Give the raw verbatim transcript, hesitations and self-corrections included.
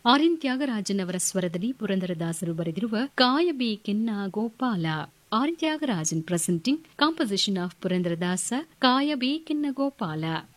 R N Thyagarajan ಅವರ ಸ್ವರದಲ್ಲಿ ಪುರಂದರದಾಸರು ಬರೆದಿರುವ ಕಾಯಬೇಕೆನ್ನ Gopala. R N Thyagarajan presenting composition of Purandaradasa ಕಾಯಬೇಕೆನ್ನ Gopala.